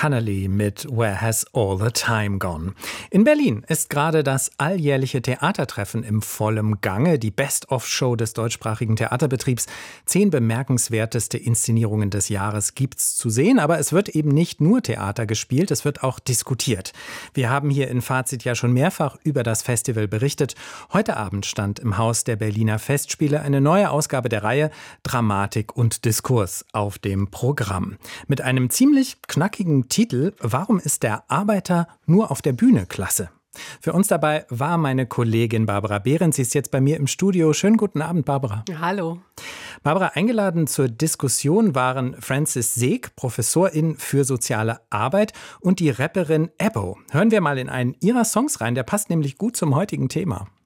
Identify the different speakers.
Speaker 1: Hannerly mit Where Has All the Time Gone? In Berlin ist gerade das alljährliche Theatertreffen im vollen Gange, die Best-of-Show des deutschsprachigen Theaterbetriebs. 10 bemerkenswerteste Inszenierungen des Jahres gibt's zu sehen, aber es wird eben nicht nur Theater gespielt, es wird auch diskutiert. Wir haben hier in Fazit ja schon mehrfach über das Festival berichtet. Heute Abend stand im Haus der Berliner Festspiele eine neue Ausgabe der Reihe Dramatik und Diskurs auf dem Programm. Mit einem ziemlich knackigen Titel: Warum ist der Arbeiter nur auf der Bühne klasse? Für uns dabei war meine Kollegin Barbara Behrens. Sie ist jetzt bei mir im Studio. Schönen guten Abend, Barbara.
Speaker 2: Hallo.
Speaker 1: Barbara, eingeladen zur Diskussion waren Frances Seeg, Professorin für soziale Arbeit, und die Rapperin Ebbo. Hören wir mal in einen ihrer Songs rein, der passt nämlich gut zum heutigen Thema.